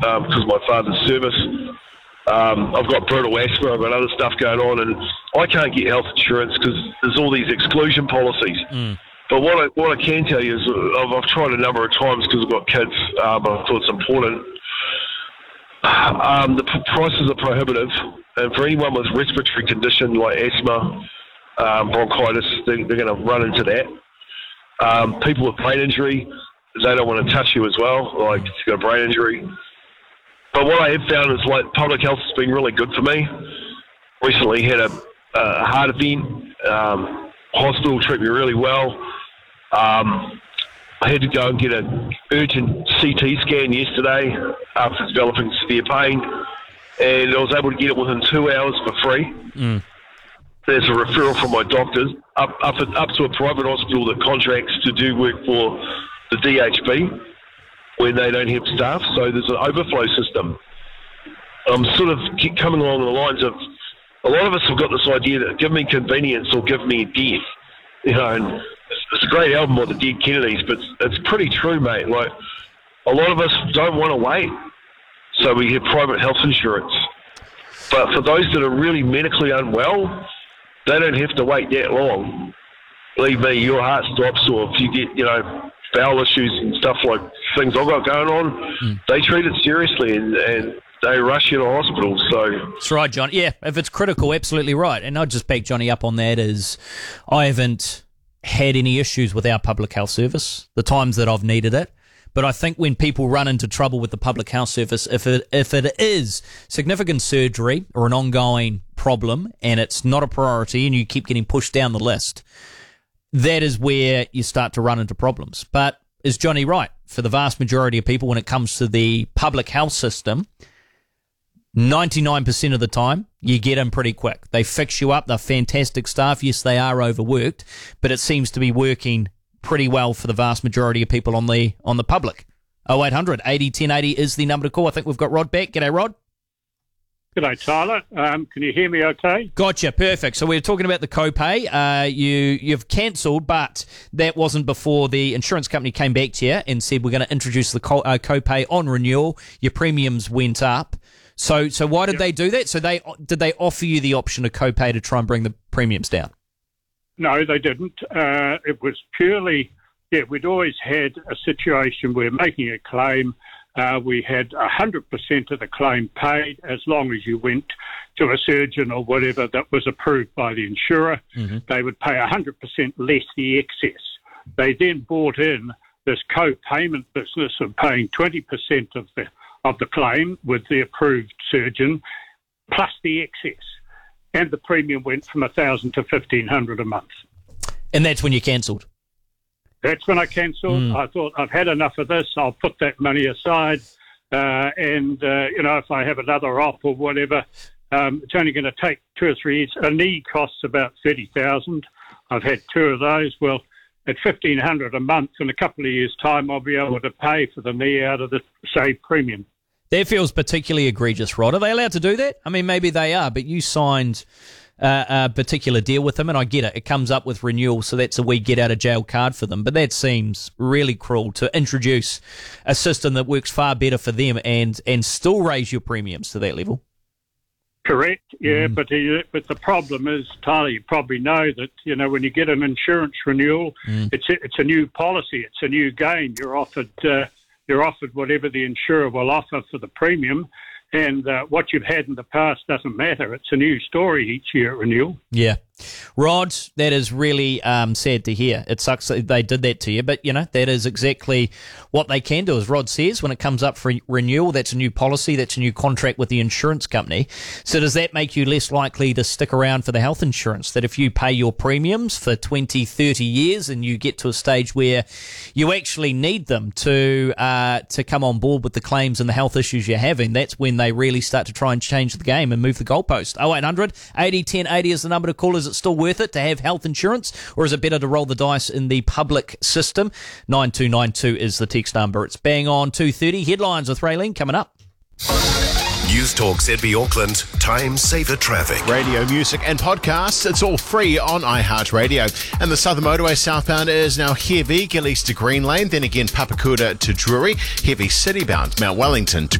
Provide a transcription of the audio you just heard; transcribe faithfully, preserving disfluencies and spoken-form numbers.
because of my father's service. Um, I've got brutal asthma, I've got other stuff going on, and I can't get health insurance because there's all these exclusion policies. Mm. But what I, what I can tell you is I've, I've tried a number of times because I've got kids, um, I thought it's important. Um, the p- prices are prohibitive, and for anyone with respiratory condition like asthma, um, bronchitis, they, they're going to run into that. Um, people with brain injury, they don't want to touch you as well, like if you've got a brain injury. But what I have found is like public health has been really good for me. Recently had a, a heart event, um, hospital treated me really well. Um, I had to go and get an urgent C T scan yesterday after developing severe pain, and I was able to get it within two hours for free. Mm. There's a referral from my doctors up, up, up to a private hospital that contracts to do work for the D H B when they don't have staff, so there's an overflow system. I'm sort of keep coming along the lines of, a lot of us have got this idea that give me convenience or give me death, you know, and it's, it's a great album by the Dead Kennedys, but it's, it's pretty true, mate. Like, a lot of us don't want to wait, so we have private health insurance. But for those that are really medically unwell, they don't have to wait that long. Believe me, your heart stops, or if you get, you know, bowel issues and stuff like things I've got going on, mm. they treat it seriously and, and they rush you to hospital. So that's right, John. Yeah, if it's critical, absolutely right. And I'll just back Johnny up on that. Is I haven't had any issues with our public health service the times that I've needed it. But I think when people run into trouble with the public health service, if it if it is significant surgery or an ongoing problem and it's not a priority and you keep getting pushed down the list, that is where you start to run into problems. But is Johnny right? For the vast majority of people, when it comes to the public health system, ninety-nine percent of the time, you get in pretty quick. They fix you up. They're fantastic staff. Yes, they are overworked, but it seems to be working pretty well for the vast majority of people on the on the public. oh eight hundred eighty ten eighty is the number to call. I think we've got Rod back. G'day, Rod. G'day, Tyler. Um, can you hear me okay? Gotcha, perfect. So we were talking about the copay. Uh, you, you've cancelled, but that wasn't before the insurance company came back to you and said we're going to introduce the co- uh, copay on renewal. Your premiums went up. So so why did yep. they do that? So they did they offer you the option of copay to try and bring the premiums down? No, they didn't. Uh, it was purely, yeah, we'd always had a situation where making a claim, uh, we had one hundred percent of the claim paid as long as you went to a surgeon or whatever that was approved by the insurer. Mm-hmm. They would pay one hundred percent less the excess. They then brought in this co-payment business of paying twenty percent of the of the claim with the approved surgeon plus the excess. And the premium went from one thousand dollars to fifteen hundred dollars a month. And that's when you cancelled? That's when I cancelled. Mm. I thought, I've had enough of this. I'll put that money aside. Uh, and, uh, you know, if I have another op or whatever, um, it's only going to take two or three years. A knee costs about thirty thousand dollars. I've had two of those. Well, at fifteen hundred dollars a month, in a couple of years' time, I'll be able to pay for the knee out of the saved premium. That feels particularly egregious, Rod. Are they allowed to do that? I mean, maybe they are, but you signed uh, a particular deal with them, and I get it. It comes up with renewal, so that's a wee get-out-of-jail card for them. But that seems really cruel to introduce a system that works far better for them and, and still raise your premiums to that level. Correct, yeah, mm. but the, but the problem is, Tyler, you probably know that, you know, when you get an insurance renewal, mm. it's, a, it's a new policy, it's a new game. You're offered... Uh, You're offered whatever the insurer will offer for the premium, and uh, what you've had in the past doesn't matter. It's a new story each year at renewal. Yeah. Rod, that is really um, sad to hear. It sucks that they did that to you, but, you know, that is exactly what they can do. As Rod says, when it comes up for renewal, that's a new policy, that's a new contract with the insurance company. So does that make you less likely to stick around for the health insurance? That if you pay your premiums for twenty, thirty years and you get to a stage where you actually need them to uh, to come on board with the claims and the health issues you're having, that's when they really start to try and change the game and move the goalpost. oh eight hundred eighty ten eighty is the number to call. Is it still worth it to have health insurance, or is it better to roll the dice in the public system? nine two nine two is the text number. It's bang on two thirty. Headlines with Raylene coming up. News Talk Z B Auckland, Time Saver Traffic. Radio, music and podcasts, it's all free on iHeartRadio. And the Southern Motorway southbound is now heavy, Gillies to Green Lane, then again Papakura to Drury, heavy citybound, Mount Wellington to